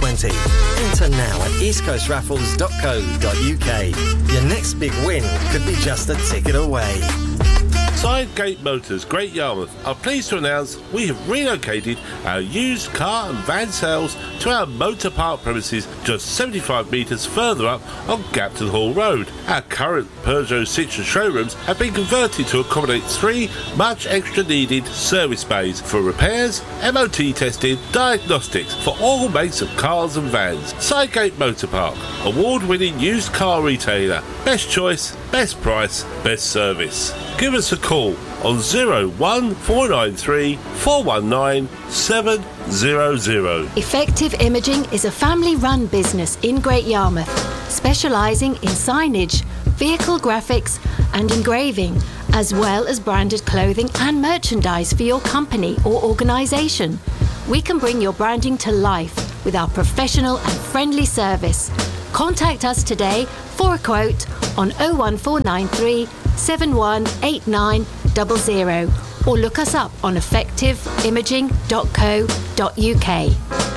2020. Enter now at eastcoastraffles.co.uk. Your next big win could be just a ticket away. Sidegate Motors, Great Yarmouth, are pleased to announce we have relocated our used car and van sales to our motor park premises just 75 metres further up on Gapton Hall Road. Our current Peugeot Citroën showrooms have been converted to accommodate 3 much extra needed service bays for repairs, MOT testing, diagnostics for all makes of cars and vans. Sidegate Motor Park, award-winning used car retailer. Best choice, best price, best service. Give us a call on 01493 419 700. Effective Imaging is a family-run business in Great Yarmouth, specialising in signage, vehicle graphics and engraving, as well as branded clothing and merchandise for your company or organisation. We can bring your branding to life with our professional and friendly service. Contact us today for a quote on 01493 718900 or look us up on effectiveimaging.co.uk.